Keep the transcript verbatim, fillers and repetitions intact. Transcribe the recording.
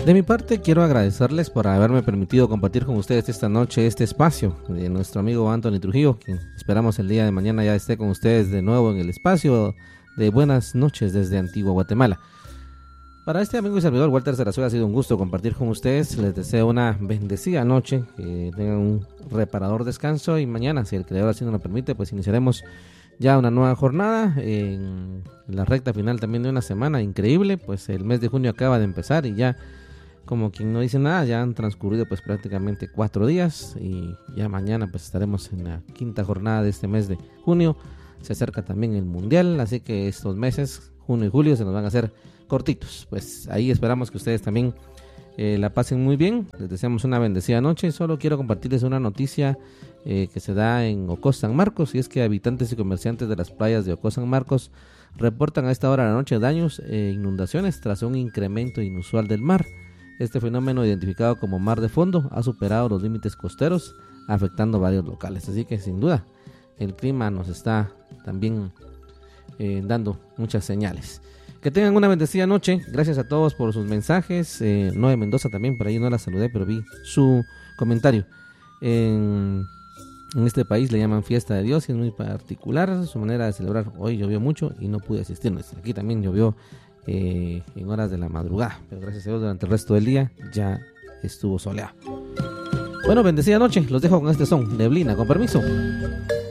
De mi parte, quiero agradecerles por haberme permitido compartir con ustedes esta noche este espacio de nuestro amigo Anthony Trujillo, quien esperamos el día de mañana ya esté con ustedes de nuevo en el espacio de Buenas noches desde Antigua Guatemala. Para este amigo y servidor Walter Sarasúa ha sido un gusto compartir con ustedes. Les deseo una bendecida noche, que tengan un reparador descanso y mañana, si el creador así nos lo permite, pues iniciaremos ya una nueva jornada en la recta final también de una semana increíble. Pues el mes de junio acaba de empezar y ya, como quien no dice nada, ya han transcurrido pues prácticamente cuatro días y ya mañana pues estaremos en la quinta jornada de este mes de junio. Se acerca también el mundial, así que estos meses, junio y julio, se nos van a hacer cortitos. Pues ahí esperamos que ustedes también eh, la pasen muy bien. Les deseamos una bendecida noche. Solo quiero compartirles una noticia eh, que se da en Ocó San Marcos, y es que habitantes y comerciantes de las playas de Ocó San Marcos reportan a esta hora de la noche daños e inundaciones tras un incremento inusual del mar. Este fenómeno, identificado como mar de fondo, ha superado los límites costeros, afectando varios locales. Así que sin duda el clima nos está también eh, dando muchas señales. Que tengan una bendecida noche. Gracias a todos por sus mensajes. eh, Noé Mendoza también, por ahí no la saludé, pero vi su comentario. En, en este país le llaman fiesta de Dios y es muy particular su manera de celebrar. Hoy llovió mucho y no pude asistir. Aquí también llovió eh, en horas de la madrugada, pero gracias a Dios durante el resto del día ya estuvo soleado. Bueno, bendecida noche. Los dejo con este son, Neblina, con permiso.